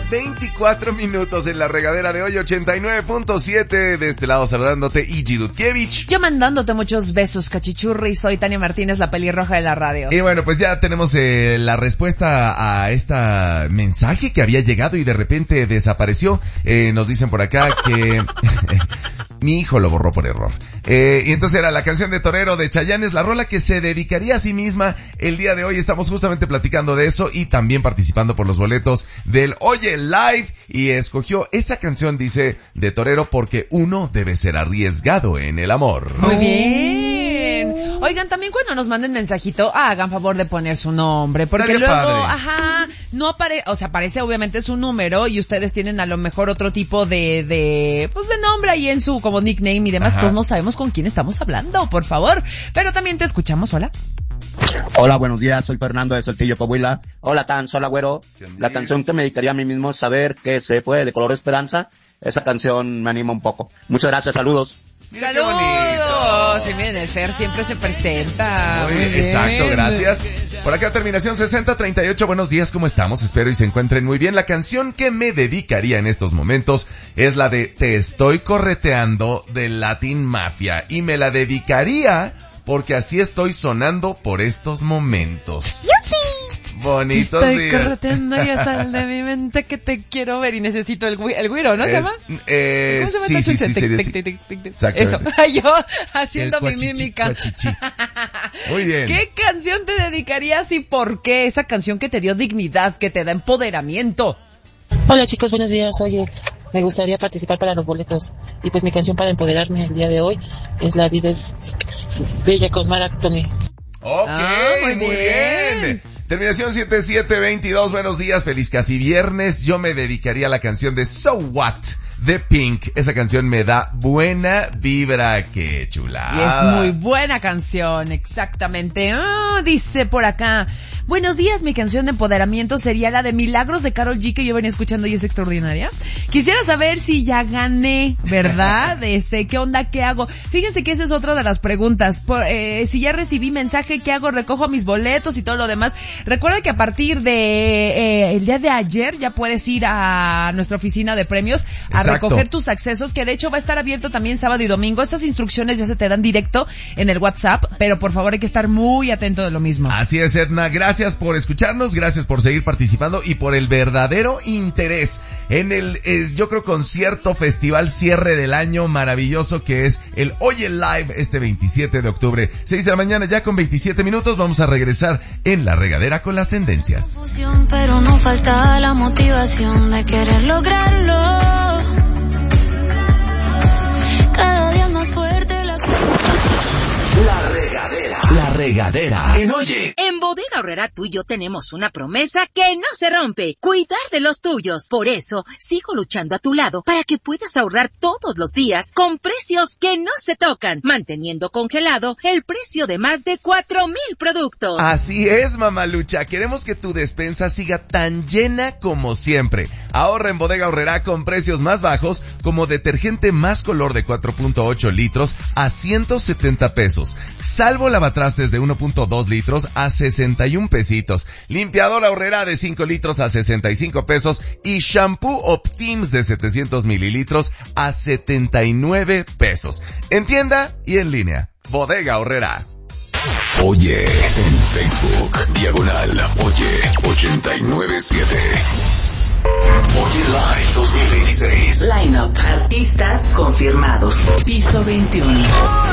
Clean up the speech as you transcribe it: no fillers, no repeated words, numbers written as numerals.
24 minutos en la regadera de hoy, 89.7. De este lado saludándote, Igi Dudkiewicz. Yo mandándote muchos besos, cachichurri. Soy Tania Martínez, la pelirroja de la radio. Y bueno, pues ya tenemos la respuesta a esta mensaje que había llegado y de repente desapareció. Nos dicen por acá que mi hijo lo borró por error. Y entonces era la canción de Torero de Chayanne, es la rola que se dedicaría a sí misma. El día de hoy estamos justamente platicando de eso y también participando por los boletos del Oye Live. Y escogió esa canción, dice, de Torero porque uno debe ser arriesgado en el amor. Muy bien. Oigan, también cuando nos manden mensajito, hagan favor de poner su nombre, porque Estaría luego, padre. no aparece obviamente su número y ustedes tienen a lo mejor otro tipo de nombre ahí en su como nickname y demás. Ajá. Todos no sabemos con quién estamos hablando, por favor. Pero también te escuchamos, hola. Hola, buenos días, soy Fernando de Saltillo, Coahuila. Hola, Tan, hola, güero. La canción que me dedicaría a mí mismo es Saber que se fue de Color Esperanza. Esa canción me anima un poco. Muchas gracias, saludos. Mira qué bonito. ¡Saludos! Sí, miren, el Fer siempre se presenta. Muy bien, exacto, gracias. Por acá terminación 6038, buenos días, ¿cómo estamos? Espero y se encuentren muy bien. La canción que me dedicaría en estos momentos es la de Te estoy correteando de Latin Mafia. Y me la dedicaría porque así estoy sonando por estos momentos. ¡Yupi! Bonitos estoy días. correteando y sal de mi mente que te quiero ver y necesito el güiro, ¿no se llama? ¿Cómo se llama Sí, esta sí, chucha? sí, Tic, sí, tic, sí. tic, tic, tic, tic. Exactamente. Eso, yo haciendo El mi cuachichi, mímica. cuachichi. Muy bien. ¿Qué canción te dedicarías y por qué? Esa canción que te dio dignidad, que te da empoderamiento. Hola chicos, buenos días. Oye, me gustaría participar para los boletos. Y pues mi canción para empoderarme el día de hoy es La vida es bella con Marc Anthony. Ok, muy muy bien. bien. Terminación 7722, buenos días, feliz casi viernes. Yo me dedicaría a la canción de So What de Pink. Esa canción me da buena vibra, qué chulada. Y es muy buena canción, exactamente. Dice por acá, buenos días, mi canción de empoderamiento sería la de Milagros de Karol G, que yo venía escuchando y es extraordinaria. Quisiera saber si ya gané, ¿verdad? ¿Qué onda? ¿Qué hago? Fíjense que esa es otra de las preguntas. Si ya recibí mensaje, ¿qué hago? Recojo mis boletos y todo lo demás. Recuerda que a partir de el día de ayer ya puedes ir a nuestra oficina de premios a Exacto. recoger tus accesos, que de hecho va a estar abierto también sábado y domingo. Estas instrucciones ya se te dan directo en el WhatsApp, pero por favor hay que estar muy atento de lo mismo. Así es, Edna, gracias por escucharnos, gracias por seguir participando y por el verdadero interés en el, yo creo, concierto, festival, cierre del año maravilloso que es el Oye Live este 27 de octubre. 6 de la mañana ya con 27 minutos, vamos a regresar en la regadera con las tendencias. Pero no falta la motivación de querer lograrlo. Cada día más fuerte La regadera. En Oye. En Bodega Aurrera tú y yo tenemos una promesa que no se rompe: cuidar de los tuyos. Por eso, sigo luchando a tu lado para que puedas ahorrar todos los días con precios que no se tocan, manteniendo congelado el precio de más de 4,000 productos. Así es, mamalucha. Queremos que tu despensa siga tan llena como siempre. Ahorra en Bodega Aurrera con precios más bajos, como detergente más color de 4.8 litros a 170 pesos. Salvo lavatrastes de 1.2 litros a 61 pesitos. Limpiadora Aurrera de 5 litros a 65 pesos. Y shampoo Optims de 700 mililitros a 79 pesos. En tienda y en línea. Bodega Aurrera. Oye, en Facebook, diagonal, Oye, 897. Oye Live 2026. Line-up. Artistas confirmados. Piso 21.